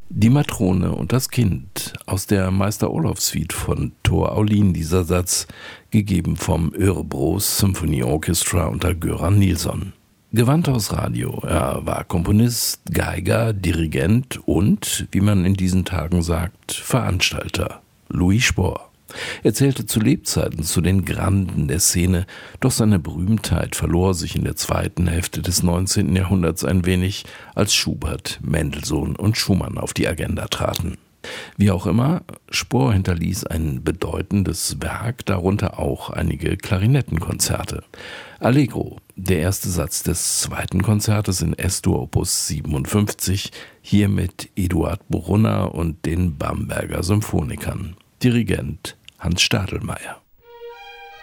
Die Matrone und das Kind aus der Meister-Olof-Suite von Tor Aulin, dieser Satz, gegeben vom Örebros Symphony Orchestra unter Göran Nilsson. Gewandhaus Radio, er war Komponist, Geiger, Dirigent und, wie man in diesen Tagen sagt, Veranstalter. Louis Spohr. Er zählte zu Lebzeiten zu den Granden der Szene, doch seine Berühmtheit verlor sich in der zweiten Hälfte des 19. Jahrhunderts ein wenig, als Schubert, Mendelssohn und Schumann auf die Agenda traten. Wie auch immer, Spohr hinterließ ein bedeutendes Werk, darunter auch einige Klarinettenkonzerte. Allegro, der erste Satz des zweiten Konzertes in S-Dur Opus 57, hier mit Eduard Brunner und den Bamberger Symphonikern. Dirigent Hans Stadelmeier.